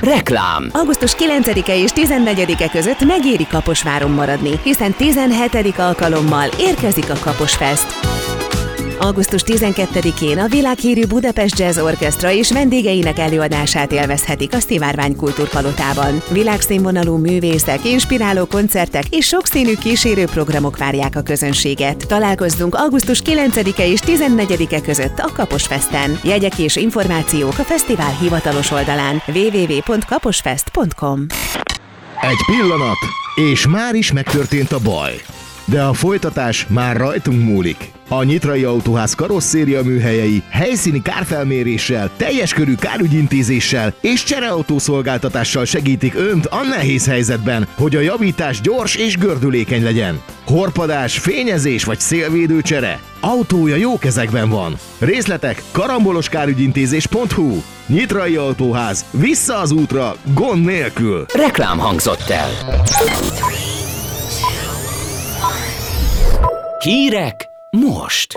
Reklám. Augusztus 9-e és 14-e között megéri Kaposváron maradni, hiszen 17. alkalommal érkezik a Kaposfest. Augusztus 12-én a világhírű Budapest Jazz Orchestra és vendégeinek előadását élvezhetik a Szivárvány Kultúrpalotában. Világszínvonalú művészek, inspiráló koncertek és sokszínű kísérőprogramok várják a közönséget. Találkozzunk augusztus 9-e és 14-e között a Kaposfesten. Jegyek és információk a fesztivál hivatalos oldalán www.kaposfest.com. Egy pillanat, és már is megtörtént a baj. De a folytatás már rajtunk múlik. A Nyitrai Autóház karosszéria műhelyei helyszíni kárfelméréssel, teljes körű kárügyintézéssel és csereautószolgáltatással segítik Önt a nehéz helyzetben, hogy a javítás gyors és gördülékeny legyen. Horpadás, fényezés vagy szélvédő csere? Autója jó kezekben van. Részletek karamboloskárügyintézés.hu. Nyitrai Autóház. Vissza az útra, gond nélkül. Reklám hangzott el. Hírek most.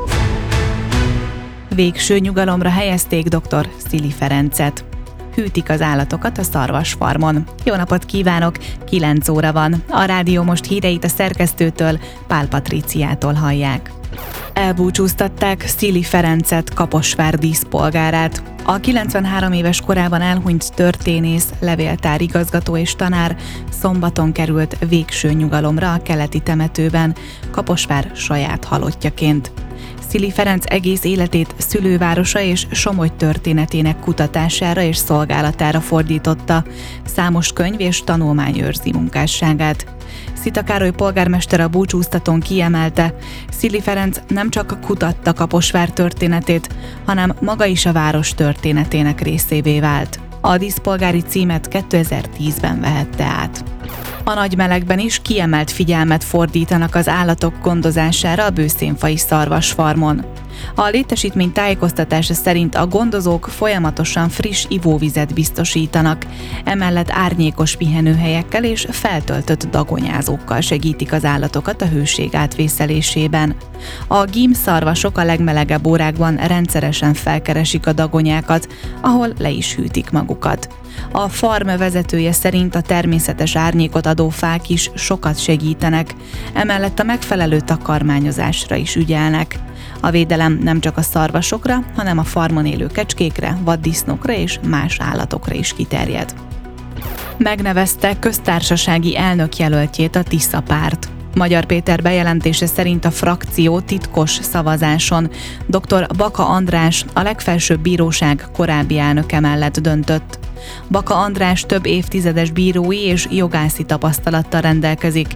Végső nyugalomra helyezték dr. Szili Ferencet. Hűtik az állatokat a szarvasfarmon. Jó napot kívánok! 9 óra van. A Rádió Most híreit a szerkesztőtől, Pál Patriciától hallják. Elbúcsúztatták Szili Ferencet, Kaposvár díszpolgárát. A 93 éves korában elhunyt történész, levéltárigazgató és tanár szombaton került végső nyugalomra a keleti temetőben, Kaposvár saját halottjaként. Szili Ferenc egész életét szülővárosa és Somogy történetének kutatására és szolgálatára fordította, számos könyv és tanulmány őrzi munkásságát. Szita Károly polgármester a búcsúztatón kiemelte, Szili Ferenc nem csak kutatta Kaposvár történetét, hanem maga is a város történetének részévé vált. A díszpolgári címet 2010-ben vehette át. A nagy melegben is kiemelt figyelmet fordítanak az állatok gondozására a bőszénfai szarvasfarmon. A létesítmény tájékoztatása szerint a gondozók folyamatosan friss ivóvizet biztosítanak, emellett árnyékos pihenőhelyekkel és feltöltött dagonyázókkal segítik az állatokat a hőség átvészelésében. A gímszarvasok a legmelegebb órákban rendszeresen felkeresik a dagonyákat, ahol le is hűtik magukat. A farm vezetője szerint a természetes árnyékot adó fák is sokat segítenek, emellett a megfelelő takarmányozásra is ügyelnek. A védelem nem csak a szarvasokra, hanem a farmon élő kecskékre, vaddisznókra és más állatokra is kiterjed. Megnevezte köztársasági elnökjelöltjét a Tisza párt. Magyar Péter bejelentése szerint a frakció titkos szavazáson dr. Baka András, a legfelsőbb bíróság korábbi elnöke mellett döntött. Baka András több évtizedes bírói és jogászi tapasztalattal rendelkezik.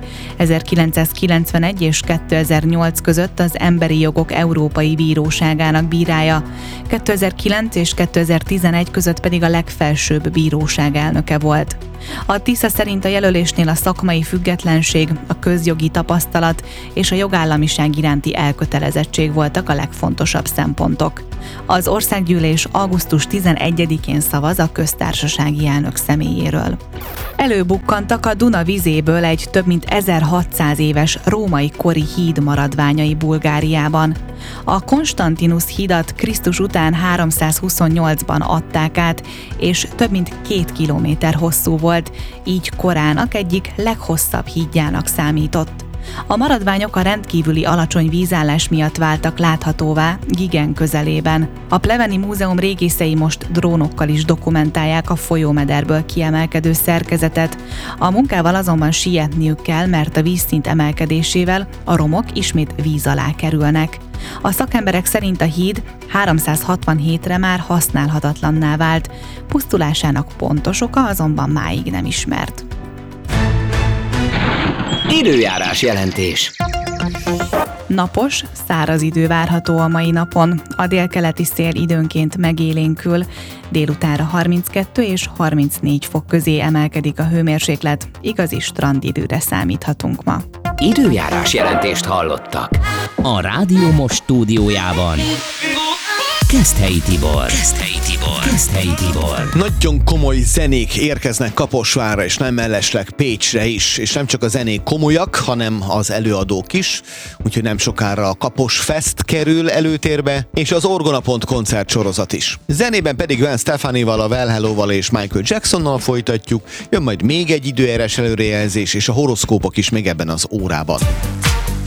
1991 és 2008 között az Emberi Jogok Európai Bíróságának bírája, 2009 és 2011 között pedig a legfelsőbb bíróság elnöke volt. A Tisza szerint a jelölésnél a szakmai függetlenség, a közjogi tapasztalat és a jogállamiság iránti elkötelezettség voltak a legfontosabb szempontok. Az országgyűlés augusztus 11-én szavaz a köztársasági elnök személyéről. Előbukkantak a Duna vizéből egy több mint 1600 éves római kori híd maradványai Bulgáriában. A Konstantinus hídat Krisztus után 328-ban adták át, és több mint 2 kilométer hosszú volt, így korának egyik leghosszabb hídjának számított. A maradványok a rendkívüli alacsony vízállás miatt váltak láthatóvá Gigen közelében. A Pleveni Múzeum régészei most drónokkal is dokumentálják a folyómederből kiemelkedő szerkezetet. A munkával azonban sietniük kell, mert a vízszint emelkedésével a romok ismét víz alá kerülnek. A szakemberek szerint a híd 367-re már használhatatlanná vált, pusztulásának pontos oka azonban máig nem ismert. Időjárás jelentés. Napos, száraz idő várható a mai napon. A délkeleti szél időnként megélénkül, délutánra 32 és 34 fok közé emelkedik a hőmérséklet, igazi strandidőre számíthatunk ma. Időjárás jelentést hallottak. A Rádió Most stúdiójában Keszthelyi Tibor. Keszthelyi Tibor. Nagyon komoly zenék érkeznek Kaposvárra, és nem mellesleg Pécsre is. És nem csak a zenék komolyak, hanem az előadók is. Úgyhogy nem sokára a Kapos Fest kerül előtérbe, és az Orgonapont koncertsorozat is. Zenében pedig Gwen Stefanival, a Well Hello-val és Michael Jacksonnal folytatjuk. Jön majd még egy időjárás előrejelzés, és a horoszkópok is még ebben az órában.